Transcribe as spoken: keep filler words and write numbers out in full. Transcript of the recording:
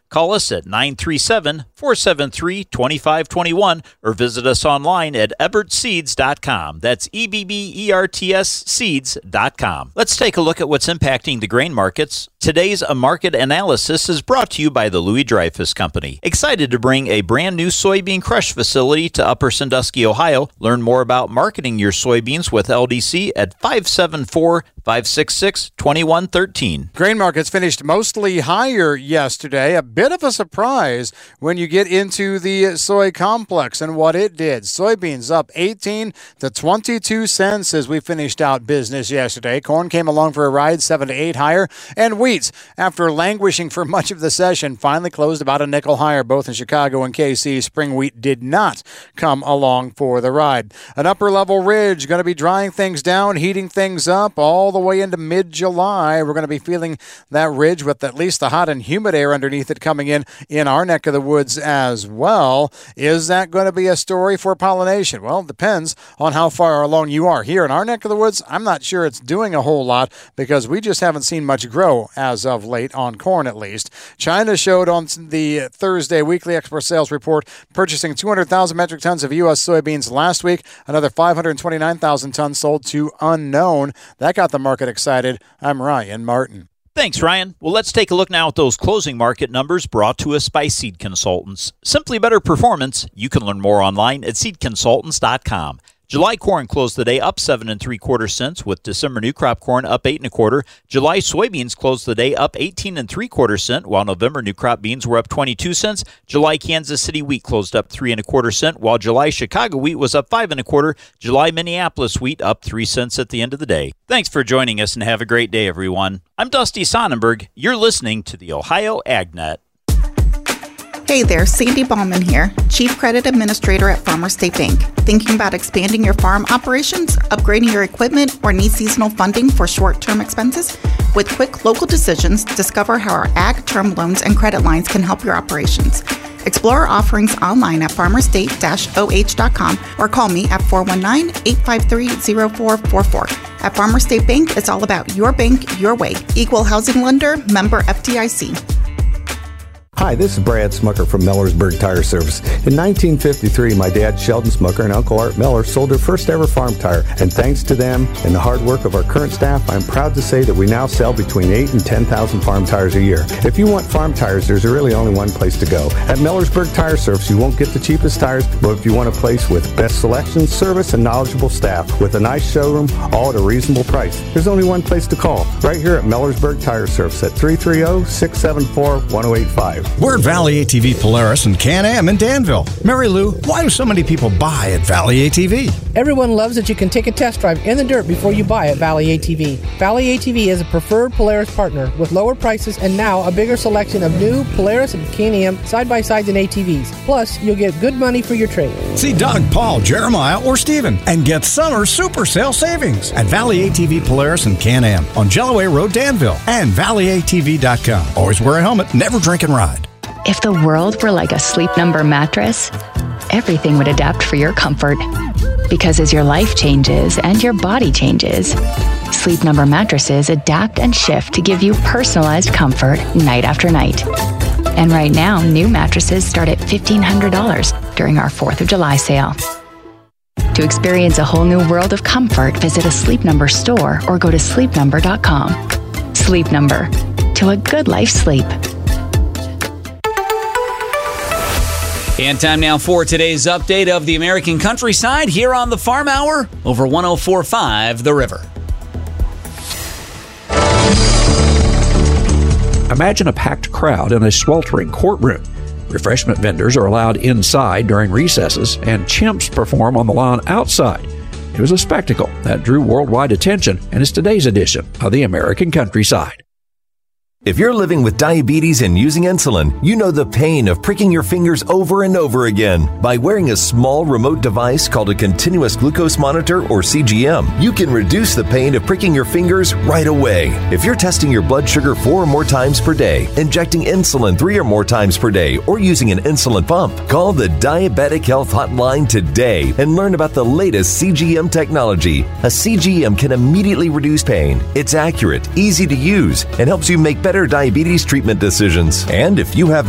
Call us at nine three seven, four seven three, two five two one or visit us online at ebbert seeds dot com. That's E B B E R T S seeds dot com. Let's take a look at what's impacting the grain markets. Today's A Market Analysis is brought to you by the Louis Dreyfus Company. Excited to bring a brand new soybean crush facility to Upper Sandusky, Ohio. Learn more about marketing your soybeans with L D C at five seven four, five six six, two one one three. Grain markets finished mostly higher yesterday. A bit of a surprise when you get into the soy complex and what it did. Soybeans up eighteen to twenty-two cents as we finished out business yesterday. Corn came along for a ride, seven to eight higher. And wheat, after languishing for much of the session, finally closed about a nickel higher, both in Chicago and K C. Spring wheat did not come along for the ride. An upper level ridge going to be drying things down, heating things up all the way into mid-July. We're going to be feeling that ridge with at least the hot and humid air underneath it coming in in our neck of the woods as well. Is that going to be a story for pollination? Well, it depends on how far along you are. Here in our neck of the woods, I'm not sure it's doing a whole lot because we just haven't seen much grow as of late, on corn at least. China showed on the Thursday weekly export sales report purchasing two hundred thousand metric tons of U S soybeans last week. Another five hundred twenty-nine thousand tons sold to unknown. That got the market excited. I'm Ryan Martin. Thanks, Ryan. Well, let's take a look now at those closing market numbers brought to us by Seed Consultants. Simply better performance. You can learn more online at seed consultants dot com. July corn closed the day up seven and three quarter cents, with December new crop corn up eight and a quarter. July soybeans closed the day up eighteen and three quarter cent, while November new crop beans were up twenty-two cents. July Kansas City wheat closed up three and a quarter cent, while July Chicago wheat was up five and a quarter. July Minneapolis wheat up three cents at the end of the day. Thanks for joining us and have a great day, everyone. I'm Dusty Sonnenberg. You're listening to the Ohio AgNet. Hey there, Sandy Ballman here, Chief Credit Administrator at Farmers State Bank. Thinking about expanding your farm operations, upgrading your equipment, or need seasonal funding for short-term expenses? With quick local decisions, discover how our ag term loans and credit lines can help your operations. Explore our offerings online at farmers state dash o h dot com or call me at four one nine, eight five three, zero four four four. At Farmers State Bank, it's all about your bank, your way. Equal housing lender, member F D I C. Hi, this is Brad Smucker from Millersburg Tire Service. In nineteen fifty-three, my dad, Sheldon Smucker, and Uncle Art Miller sold their first ever farm tire. And thanks to them and the hard work of our current staff, I'm proud to say that we now sell between eight and ten thousand farm tires a year. If you want farm tires, there's really only one place to go. At Millersburg Tire Service, you won't get the cheapest tires, but if you want a place with best selection, service, and knowledgeable staff with a nice showroom, all at a reasonable price, there's only one place to call. Right here at Millersburg Tire Service at three three zero, six seven four, one zero eight five. We're at Valley A T V Polaris and Can-Am in Danville. Mary Lou, why do so many people buy at Valley A T V? Everyone loves that you can take a test drive in the dirt before you buy at Valley A T V. Valley A T V is a preferred Polaris partner with lower prices and now a bigger selection of new Polaris and Can-Am side-by-sides and A T Vs. Plus, you'll get good money for your trade. See Doug, Paul, Jeremiah, or Steven and get summer super sale savings at Valley A T V Polaris and Can-Am on Jellaway Road, Danville, and valley a t v dot com. Always wear a helmet, never drink and ride. If the world were like a Sleep Number mattress, everything would adapt for your comfort. Because as your life changes and your body changes, Sleep Number mattresses adapt and shift to give you personalized comfort night after night. And right now, new mattresses start at fifteen hundred dollars during our fourth of July sale. To experience a whole new world of comfort, visit a Sleep Number store or go to sleep number dot com. Sleep Number. To a good life sleep. And time now for today's update of the American countryside here on the Farm Hour over one oh four point five The River. Imagine a packed crowd in a sweltering courtroom. Refreshment vendors are allowed inside during recesses, and chimps perform on the lawn outside. It was a spectacle that drew worldwide attention and is today's edition of the American countryside. If you're living with diabetes and using insulin, you know the pain of pricking your fingers over and over again. By wearing a small remote device called a continuous glucose monitor, or C G M, you can reduce the pain of pricking your fingers right away. If you're testing your blood sugar four or more times per day, injecting insulin three or more times per day, or using an insulin pump, call the Diabetic Health Hotline today and learn about the latest C G M technology. A C G M can immediately reduce pain. It's accurate, easy to use, and helps you make better diabetes treatment decisions. And if you have